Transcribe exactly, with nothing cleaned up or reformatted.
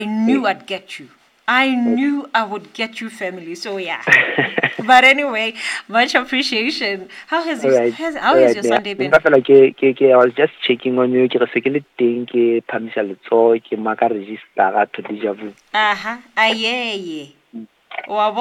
I knew I'd get you. I knew I would get you, family. So yeah. But anyway, much appreciation. How has All you, right. has how All has right. your Yeah. Sunday been? Empa fela ke ke ke I was just checking on you. Ke re se ke le teng ke phamisa letsoho ke maka register ga to deja vu. Aha, ayeye.